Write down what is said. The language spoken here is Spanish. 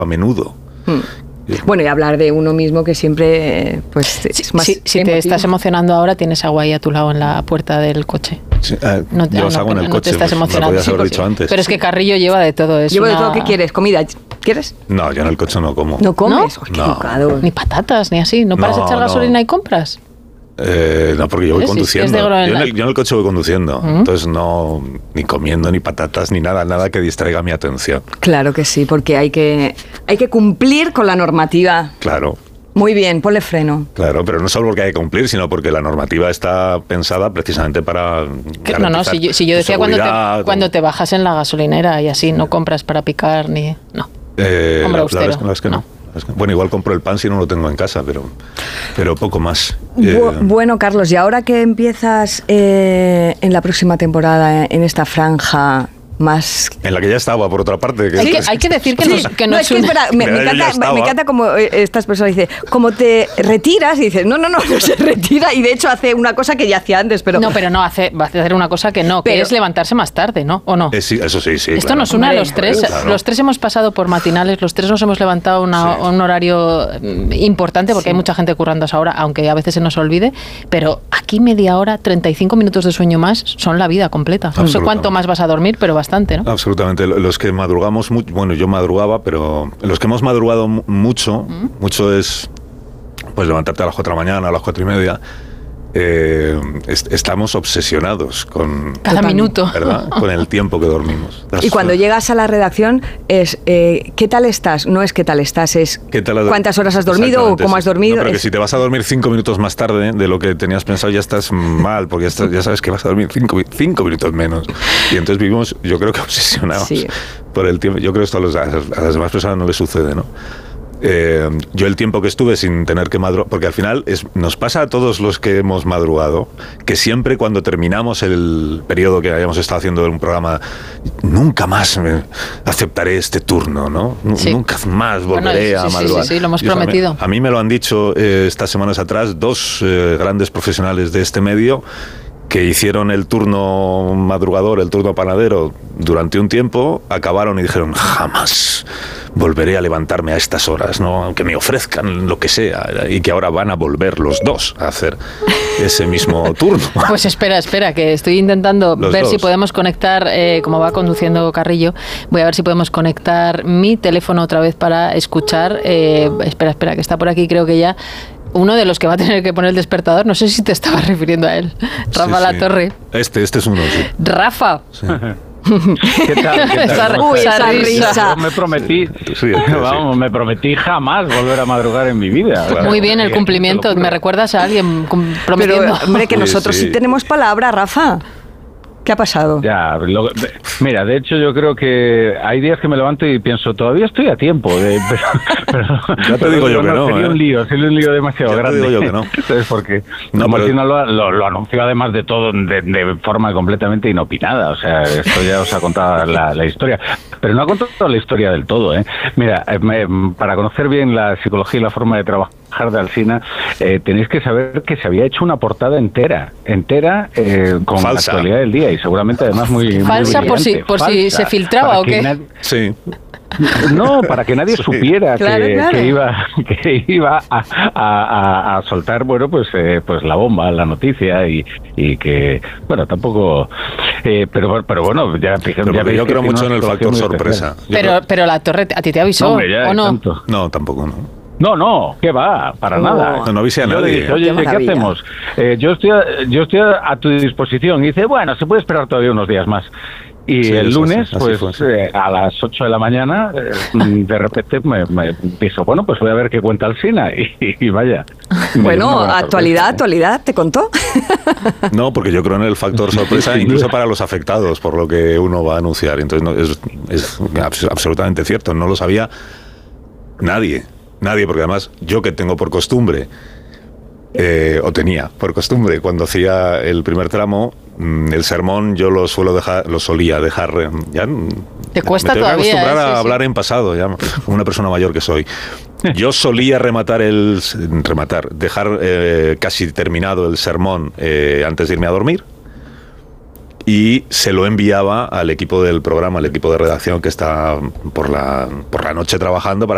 a menudo. Bueno, y hablar de uno mismo, que siempre pues es más si te estás emocionando ahora, tienes agua ahí a tu lado en la puerta del coche. Sí, yo os hago en el coche, no te estás emocionando. Podías haber dicho antes. Pero es que Carrillo lleva de todo eso. Llevo de todo. ¿Qué quieres? ¿Comida? ¿Quieres? No, yo en el coche no como. ¿No comes? ¿No? Qué educado. Ni patatas, ni así. ¿No paras de echar gasolina y compras? No, porque yo voy conduciendo. Yo en el coche voy conduciendo. Entonces no, ni comiendo, ni patatas, ni nada que distraiga mi atención. Claro que sí, porque hay que cumplir con la normativa. Claro. Muy bien, ponle freno. Claro, pero no solo porque hay que cumplir, sino porque la normativa está pensada precisamente para si yo decía cuando te bajas en la gasolinera y así, no compras para picar ni... No. Hombre, la verdad es que no. Bueno, igual compro el pan si no lo tengo en casa, pero poco más. Bueno, Carlos, y ahora que empiezas en la próxima temporada en esta franja más... En la que ya estaba, por otra parte. Hay que decir que no es espera, me encanta como estas personas dicen, como te retiras, y dices, no se retira, y de hecho hace una cosa que ya hacía antes, pero... No, pero va a hacer una cosa que es levantarse más tarde, ¿no? ¿O no? Sí, eso sí. Esto claro. nos une a los tres. Claro. Los tres hemos pasado por matinales, los tres nos hemos levantado a un horario importante, porque hay mucha gente currando a esa hora, aunque a veces se nos olvide, pero aquí media hora, 35 minutos de sueño más, son la vida completa. No sé cuánto más vas a dormir, pero bastante, ¿no? Absolutamente. Los que madrugamos, bueno, yo madrugaba, pero los que hemos madrugado mucho es pues levantarte a las 4 de la mañana, a las 4:30. Estamos obsesionados con cada minuto, ¿verdad? Con el tiempo que dormimos. Y cuando llegas a la redacción es ¿qué tal estás? No es ¿qué tal estás? Es ¿cuántas horas has dormido o cómo has dormido? No, pero que si te vas a dormir 5 minutos más tarde de lo que tenías pensado, ya estás mal, porque ya sabes que vas a dormir 5 minutos menos. Y entonces vivimos, yo creo que obsesionados por el tiempo. Yo creo que esto a las demás personas no les sucede, ¿no? Yo el tiempo que estuve sin tener que madrugar, porque al final nos pasa a todos los que hemos madrugado, que siempre cuando terminamos el periodo que hayamos estado haciendo un programa, nunca más aceptaré este turno, ¿no? Nunca más volveré a madrugar. Sí, lo hemos prometido. A mí me lo han dicho estas semanas atrás 2 grandes profesionales de este medio, que hicieron el turno madrugador, el turno panadero durante un tiempo, acabaron y dijeron, jamás volveré a levantarme a estas horas, ¿no? Aunque me ofrezcan lo que sea, y que ahora van a volver los 2 a hacer ese mismo turno. Pues espera, que estoy intentando ver si podemos conectar, como va conduciendo Carrillo, voy a ver si podemos conectar mi teléfono otra vez para escuchar. Espera, que está por aquí, creo que ya. Uno de los que va a tener que poner el despertador, no sé si te estabas refiriendo a él, Rafa Latorre. Este es uno, sí. Rafa. Sí. ¿Qué tal? Esa risa. Me prometí jamás volver a madrugar en mi vida. Claro. Muy bien el cumplimiento. ¿Me recuerdas a alguien prometiendo? Pero, hombre, que nosotros sí tenemos palabra, Rafa. ¿Qué ha pasado? Ya, mira, de hecho yo creo que hay días que me levanto y pienso, todavía estoy a tiempo. Pero ya te digo yo que no. Sería un lío demasiado grande. Te digo yo que no. ¿Sabes por qué? Martina lo anunció además de todo de forma completamente inopinada. O sea, esto ya os ha contado la historia. Pero no ha contado la historia del todo, ¿eh? Mira, para conocer bien la psicología y la forma de trabajar de Alsina, tenéis que saber que se había hecho una portada entera con falsa, la actualidad del día, y seguramente además muy falsa, muy por si se filtraba o qué. Sí. No, para que nadie supiera que iba a soltar, bueno, pues la bomba, la noticia, y que, bueno, tampoco, pero bueno, ya yo creo mucho en el factor sorpresa. Pero la Torre a ti te avisó, ¿o no? Tanto. No, tampoco, no. No, ¿qué va? Para nada. No avise a nadie. Dije, oye, ¿qué hacemos? Yo estoy a tu disposición. Y dice, bueno, se puede esperar todavía unos días más. Y el lunes, a las 8 de la mañana, de repente me empiezo, bueno, pues voy a ver qué cuenta Alsina. Y vaya. Bueno, actualidad, ¿te contó? No, porque yo creo en el factor sorpresa, incluso para los afectados, por lo que uno va a anunciar. Entonces, es absolutamente cierto. No lo sabía nadie, porque además yo, que tengo por costumbre, o tenía por costumbre, cuando hacía el primer tramo, el sermón yo lo solía dejar, ya te cuesta me tengo todavía, que acostumbrar a hablar en pasado, ya, como una persona mayor que soy. Yo solía dejar casi terminado el sermón antes de irme a dormir, y se lo enviaba al equipo del programa, al equipo de redacción que está por la noche trabajando, para